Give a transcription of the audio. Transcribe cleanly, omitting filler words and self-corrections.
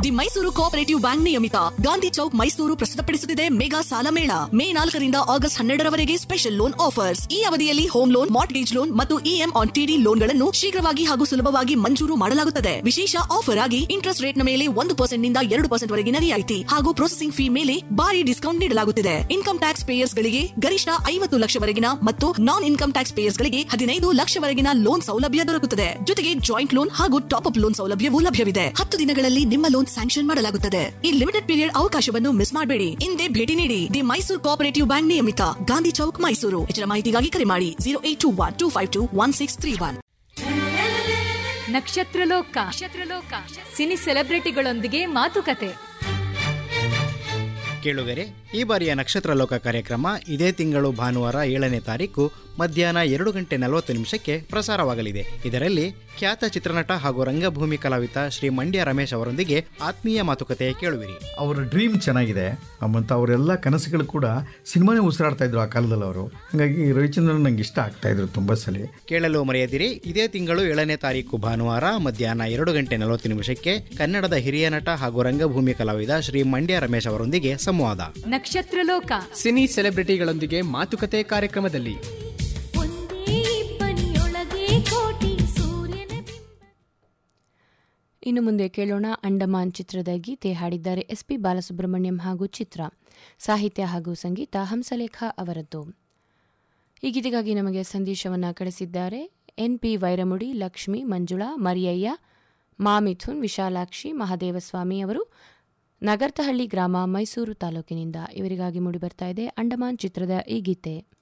The Mysuru cooperative bank ನಿಯಮಿತ Gandhi Chowk Mysuru ಪ್ರಸ್ತುತಪಡಿಸುತ್ತಿದೆ mega ಸಾಲ ಮೇಳ. May 4ರಿಂದ August 12ರವರೆಗೆ special loan offers. ಈ ಅವಧಿಯಲ್ಲಿ ಹೋಮ್ ಲೋನ್, ಮಾರ್ಟ್ಗೇಜ್ ಲೋನ್ ಮತ್ತು ಇಎಂ ಆನ್ ಟಿಡಿ ಲೋನ್ಗಳನ್ನು ಶೀಘ್ರವಾಗಿ ಹಾಗೂ ಸುಲಭವಾಗಿ ಮಂಜೂರು ಮಾಡಲಾಗುತ್ತದೆ. ವಿಶೇಷ ಆಫರ್ ಆಗಿ ಇಂಟ್ರೆಸ್ಟ್ ರೇಟ್ ನ ಮೇಲೆ 1% ನಿಂದ 2% ವರೆಗಿನ ರಿಯಾಯಿತಿ ಹಾಗೂ ಪ್ರೊಸೆಸಿಂಗ್ ಫೀ ಮೇಲೆ ಭಾರಿ ಡಿಸ್ಕೌಂಟ್ ನೀಡಲಾಗುತ್ತಿದೆ. ಇನ್ಕಮ್ ಟ್ಯಾಕ್ಸ್ ಪೇಯರ್ಸ್ ಗಳಿಗೆ ಗರಿಷ್ಠ 50 ಲಕ್ಷವರೆಗಿನ ಮತ್ತು ನಾನ್ ಇನ್ಕಮ್ ಟ್ಯಾಕ್ಸ್ ಪೇಯರ್ಸ್ ಗಳಿಗೆ 15 ಲಕ್ಷವರೆಗಿನ ಲೋನ್ ಸೌಲಭ್ಯ ದೊರಕುತ್ತದೆ. ಜೊತೆಗೆ ಜಾಯಿಂಟ್ ಲೋನ್ ಹಾಗೂ ಟಾಪ್ ಅಪ್ ಲೋನ್ ಸೌಲಭ್ಯವೂ ಲಭ್ಯವಿದೆ. 10 ದಿನಗಳಲ್ಲಿ ನಿಮ್ಮ ಲೋನ್ ಸ್ಯಾಂಕ್ಷನ್ ಮಾಡಲಾಗುತ್ತದೆ. ಈ ಲಿಮಿಟೆಡ್ ಪೀರಿಯಡ್ ಅವಕಾಶವನ್ನು ಮಿಸ್ ಮಾಡಬೇಡಿ. ಹಿಂದೆ ಭೇಟಿ ನೀಡಿ ದಿ ಮೈಸೂರು ಕೋಆಪರೇಟಿವ್ ಬ್ಯಾಂಕ್ ನಿಯಮಿತ ಗಾಂಧಿ ಚೌಕ್ ಮೈಸೂರು. ಹೆಚ್ಚಿನ ಮಾಹಿತಿಗಾಗಿ ಕರೆ ಮಾಡಿ 0821252161. ನಕ್ಷತ್ರಲೋಕ ಸಿನಿ ಸೆಲೆಬ್ರಿಟಿಗಳೊಂದಿಗೆ ಮಾತುಕತೆ. ಕೇಳುಗರೆ, ಈ ಬಾರಿಯ ನಕ್ಷತ್ರಲೋಕ ಕಾರ್ಯಕ್ರಮ ಇದೇ ತಿಂಗಳು ಭಾನುವಾರ 7ನೇ ತಾರೀಕು ಮಧ್ಯಾಹ್ನ 2:40 ಪ್ರಸಾರವಾಗಲಿದೆ. ಇದರಲ್ಲಿ ಖ್ಯಾತ ಚಿತ್ರನಟ ಹಾಗೂ ರಂಗಭೂಮಿ ಕಲಾವಿದ ಶ್ರೀ ಮಂಡ್ಯ ರಮೇಶ್ ಅವರೊಂದಿಗೆ ಆತ್ಮೀಯ ಮಾತುಕತೆ ಕೇಳುವಿರಿ. ಅವರ ಡ್ರೀಮ್ ಚೆನ್ನಾಗಿದೆ ಮತ್ತು ಅವರೆಲ್ಲ ಕನಸುಗಳು ಕೂಡ ಸಿನಿಮಾನೇ ಉಸಿರಾಡ್ತಾ ಇದ್ರು ಆ ಕಾಲದಲ್ಲಿ ಅವರು. ಹಾಗಾಗಿ ರವಿಚಂದ್ರನ್ ನಂಗೆ ಇಷ್ಟ ಆಗ್ತಾ ಇದ್ರು ತುಂಬ ಸಲ. ಕೇಳಲು ಮರೆಯದಿರಿ, ಇದೇ ತಿಂಗಳು 7ನೇ ತಾರೀಕು ಭಾನುವಾರ ಮಧ್ಯಾಹ್ನ 2:40 ಕನ್ನಡದ ಹಿರಿಯ ನಟ ಹಾಗೂ ರಂಗಭೂಮಿ ಕಲಾವಿದ ಶ್ರೀ ಮಂಡ್ಯ ರಮೇಶ್ ಅವರೊಂದಿಗೆ ಸಂವಾದ. ನಕ್ಷತ್ರಲೋಕ ಸಿನಿ ಸೆಲೆಬ್ರಿಟಿಗಳೊಂದಿಗೆ ಮಾತುಕತೆ ಕಾರ್ಯಕ್ರಮದಲ್ಲಿ ಇನ್ನು ಮುಂದೆ ಕೇಳೋಣ ಅಂಡಮಾನ್ ಚಿತ್ರದ ಗೀತೆ. ಹಾಡಿದ್ದಾರೆ ಎಸ್ಪಿ ಬಾಲಸುಬ್ರಹ್ಮಣ್ಯಂ ಹಾಗೂ ಚಿತ್ರ. ಸಾಹಿತ್ಯ ಹಾಗೂ ಸಂಗೀತ ಹಂಸಲೇಖ ಅವರದ್ದು. ಈ ಗೀತೆಗಾಗಿ ನಮಗೆ ಸಂದೇಶವನ್ನು ಕಳಿಸಿದ್ದಾರೆ ಎನ್ಪಿ ವೈರಮುಡಿ, ಲಕ್ಷ್ಮಿ, ಮಂಜುಳಾ, ಮರಿಯಯ್ಯ, ಮಾಮಿಥುನ್, ವಿಶಾಲಾಕ್ಷಿ, ಮಹಾದೇವಸ್ವಾಮಿ ಅವರು ನಗರ್ತಹಳ್ಳಿ ಗ್ರಾಮ, ಮೈಸೂರು ತಾಲೂಕಿನಿಂದ. ಇವರಿಗಾಗಿ ಮೂಡಿಬರ್ತಾ ಇದೆ ಅಂಡಮಾನ್ ಚಿತ್ರದ ಈ ಗೀತೆ.